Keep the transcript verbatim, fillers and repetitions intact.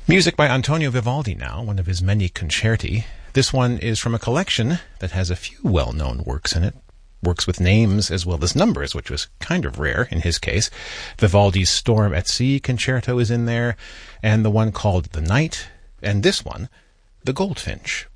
Music by Antonio Vivaldi now, one of his many concerti. This one is from a collection that has a few well-known works in it. Works with names as well as numbers, which was kind of rare in his case. Vivaldi's Storm at Sea concerto is in there, and the one called The Night, and this one, The Goldfinch.